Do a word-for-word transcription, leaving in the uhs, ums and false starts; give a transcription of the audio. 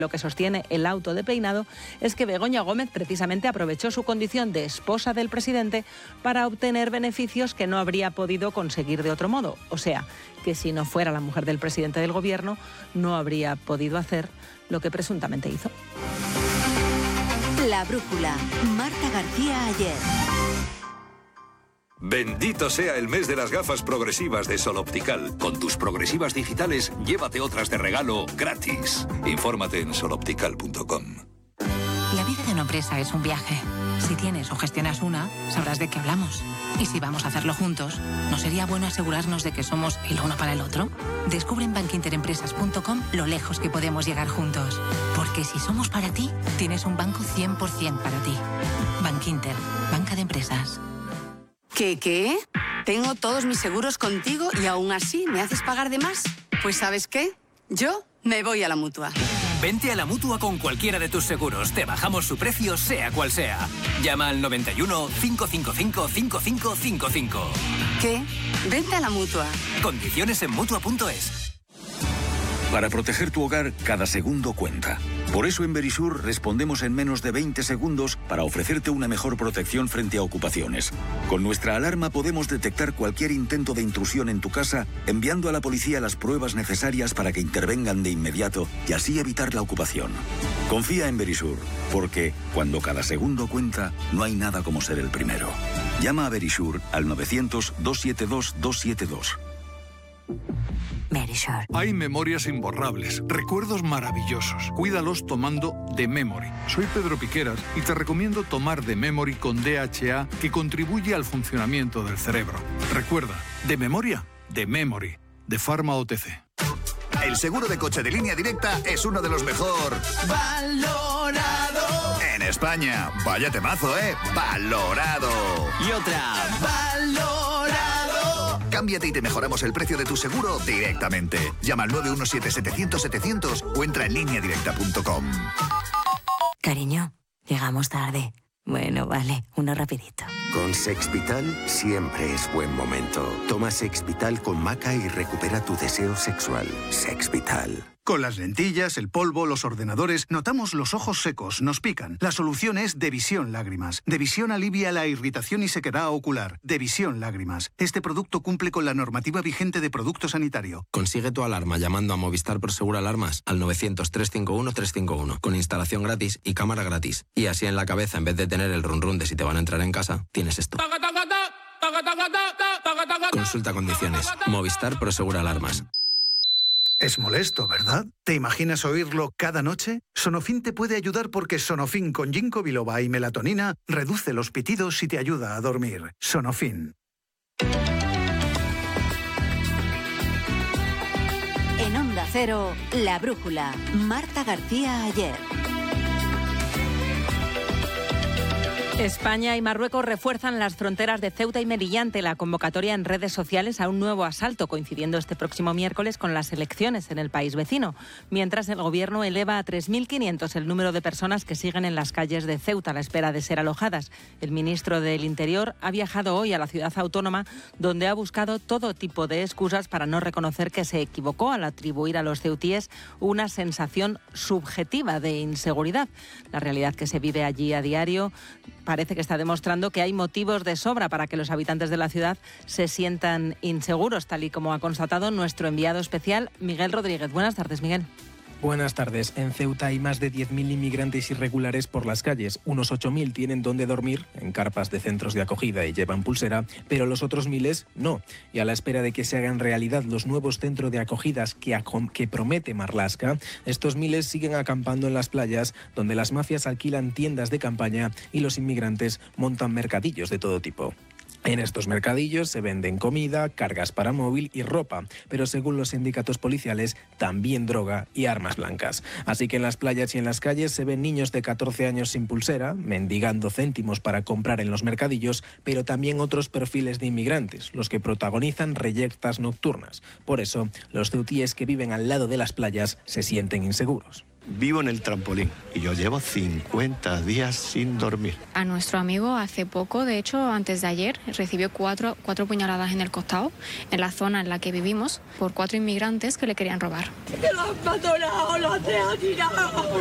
Lo que sostiene el auto de peinado es que Begoña Gómez precisamente aprovechó su condición de esposa del presidente para obtener beneficios que no habría podido conseguir de otro modo. O sea, que si no fuera la mujer del presidente del gobierno, no habría podido hacer lo que presuntamente hizo. La brújula. Marta García Ayer. Bendito sea el mes de las gafas progresivas de Sol Optical. Con tus progresivas digitales, llévate otras de regalo gratis. Infórmate en sol optical punto com. La vida de una empresa es un viaje. Si tienes o gestionas una, sabrás de qué hablamos. Y si vamos a hacerlo juntos, ¿no sería bueno asegurarnos de que somos el uno para el otro? Descubre en bankinterempresas punto com lo lejos que podemos llegar juntos. Porque si somos para ti, tienes un banco cien por ciento para ti. Bankinter, banca de empresas. ¿Qué, qué? Tengo todos mis seguros contigo y aún así me haces pagar de más. Pues ¿sabes qué? Yo me voy a la Mutua. Vente a la Mutua con cualquiera de tus seguros. Te bajamos su precio, sea cual sea. Llama al noventa y uno, cinco cinco cinco, cinco cinco cinco cinco. ¿Qué? Vente a la Mutua. Condiciones en mutua punto es. Para proteger tu hogar, cada segundo cuenta. Por eso en Verisur respondemos en menos de veinte segundos para ofrecerte una mejor protección frente a ocupaciones. Con nuestra alarma podemos detectar cualquier intento de intrusión en tu casa, enviando a la policía las pruebas necesarias para que intervengan de inmediato y así evitar la ocupación. Confía en Verisur, porque cuando cada segundo cuenta, no hay nada como ser el primero. Llama a Verisur al novecientos, doscientos setenta y dos, doscientos setenta y dos. Verisur. Hay memorias imborrables, recuerdos maravillosos. Cuídalos tomando The Memory. Soy Pedro Piqueras y te recomiendo tomar The Memory con D H A, que contribuye al funcionamiento del cerebro. Recuerda, de memoria, The Memory, de Pharma O T C. El seguro de coche de Línea Directa es uno de los mejor valorado en España. Vaya temazo, ¿eh? Valorado. Y otra. Valorado. Cámbiate y te mejoramos el precio de tu seguro directamente. Llama al nueve uno siete, setecientos, setecientos o entra en línea directa punto com. Cariño, llegamos tarde. Bueno, vale, uno rapidito. Con Sexvital siempre es buen momento. Toma Sexvital con maca y recupera tu deseo sexual. Sexvital. Con las lentillas, el polvo, los ordenadores, notamos los ojos secos, nos pican. La solución es Devisión Lágrimas. Devisión alivia la irritación y sequedad ocular. Devisión Lágrimas. Este producto cumple con la normativa vigente de producto sanitario. Consigue tu alarma llamando a Movistar Prosegur Alarmas al novecientos, trescientos cincuenta y uno, trescientos cincuenta y uno con instalación gratis y cámara gratis. Y así en la cabeza, en vez de tener el run run de si te van a entrar en casa, tienes esto. Consulta condiciones. Movistar Prosegur Alarmas. Es molesto, ¿verdad? ¿Te imaginas oírlo cada noche? Sonofin te puede ayudar porque Sonofin con ginkgo biloba y melatonina reduce los pitidos y te ayuda a dormir. Sonofin. En Onda Cero, La Brújula. Marta García Ayer. España y Marruecos refuerzan las fronteras de Ceuta y Melilla ante la convocatoria en redes sociales a un nuevo asalto, coincidiendo este próximo miércoles con las elecciones en el país vecino. Mientras el Gobierno eleva a tres mil quinientos el número de personas que siguen en las calles de Ceuta a la espera de ser alojadas. El ministro del Interior ha viajado hoy a la ciudad autónoma, donde ha buscado todo tipo de excusas para no reconocer que se equivocó al atribuir a los ceutíes una sensación subjetiva de inseguridad. La realidad que se vive allí a diario parece que está demostrando que hay motivos de sobra para que los habitantes de la ciudad se sientan inseguros, tal y como ha constatado nuestro enviado especial, Miguel Rodríguez. Buenas tardes, Miguel. Buenas tardes. En Ceuta hay más de diez mil inmigrantes irregulares por las calles. Unos ocho mil tienen donde dormir, en carpas de centros de acogida y llevan pulsera, pero los otros miles no. Y a la espera de que se hagan realidad los nuevos centros de acogidas que, que promete Marlaska, estos miles siguen acampando en las playas, donde las mafias alquilan tiendas de campaña y los inmigrantes montan mercadillos de todo tipo. En estos mercadillos se venden comida, cargas para móvil y ropa, pero según los sindicatos policiales, también droga y armas blancas. Así que en las playas y en las calles se ven niños de catorce años sin pulsera, mendigando céntimos para comprar en los mercadillos, pero también otros perfiles de inmigrantes, los que protagonizan reyertas nocturnas. Por eso, los ceutíes que viven al lado de las playas se sienten inseguros. Vivo en el trampolín y yo llevo cincuenta días sin dormir. A nuestro amigo hace poco, de hecho antes de ayer, recibió cuatro, cuatro puñaladas en el costado, en la zona en la que vivimos, por cuatro inmigrantes que le querían robar. ¡Que lo han patolado, lo han tirado!